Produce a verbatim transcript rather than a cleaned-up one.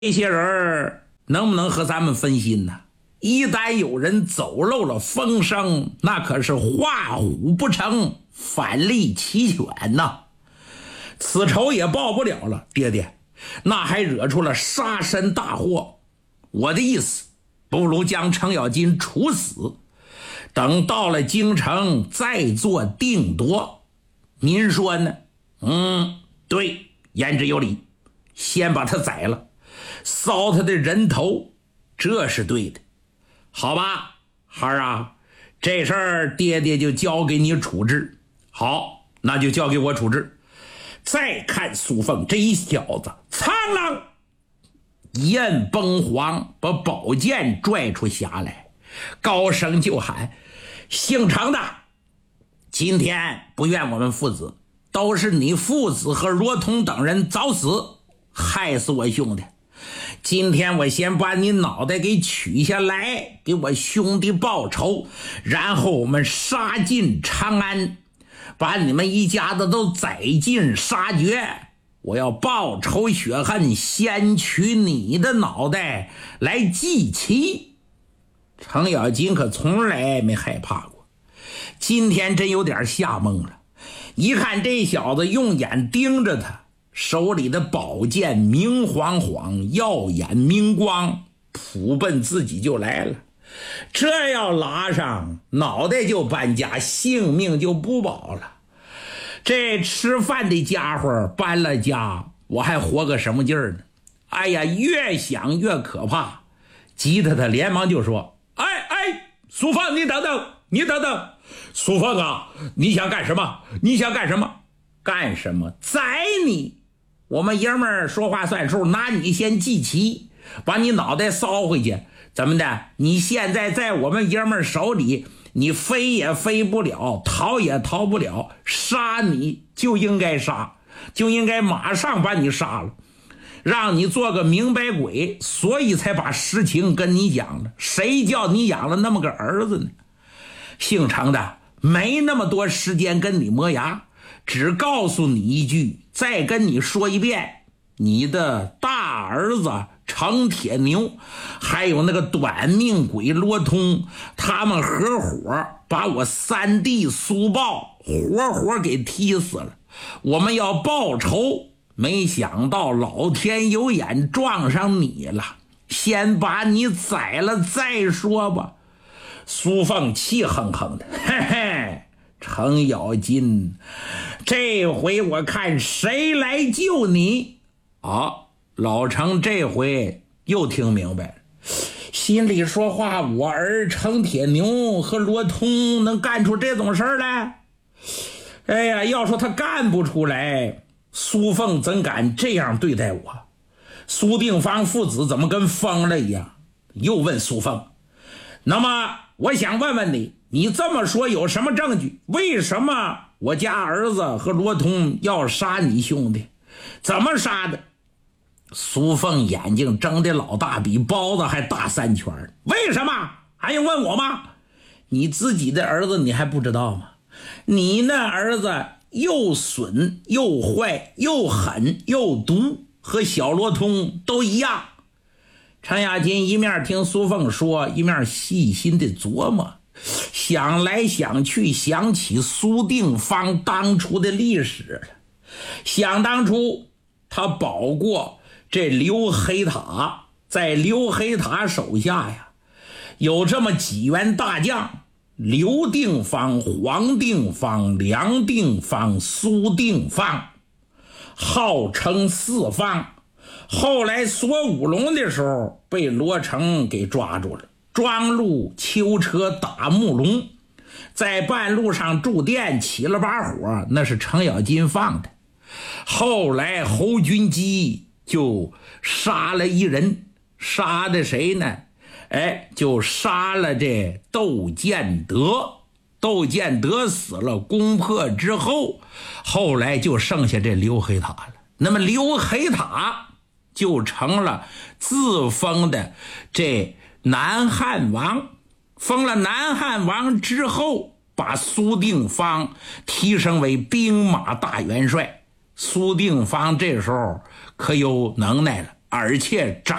这些人能不能和咱们分心呢？一旦有人走漏了风声，那可是画虎不成反立其犬呐，此仇也报不了了。爹爹，那还惹出了杀身大祸。我的意思，不如将程咬金处死，等到了京城再做定夺。您说呢？嗯，对，言之有理。先把他宰了，烧他的人头，这是对的。好吧，孩儿啊，这事儿爹爹就交给你处置。好，那就交给我处置。再看苏凤这一小子，苍狼一摁崩簧，把宝剑拽出匣来，高声就喊：姓程的，今天不怨我们父子，都是你父子和罗通等人早死，害死我兄弟。今天我先把你脑袋给取下来，给我兄弟报仇，然后我们杀进长安，把你们一家子都宰尽杀绝。我要报仇雪恨，先取你的脑袋来祭旗。程咬金可从来没害怕过，今天真有点吓懵了。一看这小子用眼盯着他，手里的宝剑明晃晃，耀眼明光，扑奔自己就来了。这要拉上，脑袋就搬家，性命就不保了。这吃饭的家伙搬了家，我还活个什么劲儿呢？哎呀，越想越可怕。急得他连忙就说：哎哎，苏凤，你等等，你等等。苏凤啊，你想干什么？你想干什么？干什么？宰你！我们爷们儿说话算数，拿你先祭旗，把你脑袋烧回去。怎么的？你现在在我们爷们儿手里，你飞也飞不了，逃也逃不了，杀你就应该杀，就应该马上把你杀了，让你做个明白鬼，所以才把实情跟你讲了。谁叫你养了那么个儿子呢？姓程的没那么多时间跟你磨牙，只告诉你一句，再跟你说一遍，你的大儿子程铁牛还有那个短命鬼罗通，他们合伙把我三弟苏豹活活给踢死了。我们要报仇，没想到老天有眼撞上你了，先把你宰了再说吧。苏凤气哼哼的，嘿嘿，程咬金，这回我看谁来救你啊！老程这回又听明白了，心里说话，我儿程铁牛和罗通能干出这种事儿来？哎呀，要说他干不出来，苏凤怎敢这样对待我？苏定方父子怎么跟疯了一样？又问苏凤，那么我想问问你，你这么说有什么证据？为什么我家儿子和罗通要杀你兄弟？怎么杀的？苏凤眼睛睁得老大，比包子还大三圈。为什么？还用问我吗？你自己的儿子你还不知道吗？你那儿子又损又坏又狠又毒，和小罗通都一样。程咬金一面听苏凤说，一面细心的琢磨，想来想去，想起苏定方当初的历史了。想当初他保过这刘黑塔，在刘黑塔手下呀，有这么几员大将：刘定方、黄定方、梁定方、苏定方，号称四方。后来锁五龙的时候被罗成给抓住了，装路囚车打木龙，在半路上住店起了把火，那是程咬金放的。后来侯君基就杀了一人，杀的谁呢？哎，就杀了这窦建德。窦建德死了，攻破之后，后来就剩下这刘黑塔了。那么刘黑塔就成了自封的这南汉王。封了南汉王之后，把苏定方提升为兵马大元帅。苏定方这时候可有能耐了， 而且长